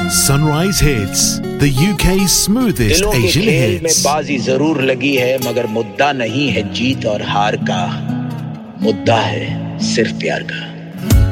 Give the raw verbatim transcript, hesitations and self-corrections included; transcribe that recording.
Sunrise Hits, the U K's smoothest दिलों के Asian खेल में hits. बाजी जरूर लगी है, मगर मुद्दा नहीं है जीत और हार का, मुद्दा है सिर्फ प्यार का।